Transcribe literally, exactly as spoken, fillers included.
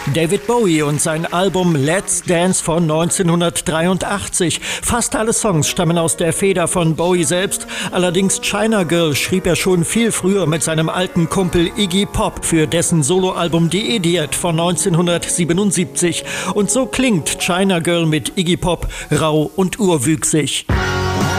David Bowie und sein Album Let's Dance von neunzehnhundertdreiundachtzig. Fast alle Songs stammen aus der Feder von Bowie selbst. Allerdings China Girl schrieb er schon viel früher mit seinem alten Kumpel Iggy Pop für dessen Soloalbum The Idiot von neunzehnhundertsiebenundsiebzig. Und so klingt China Girl mit Iggy Pop rau und urwüchsig.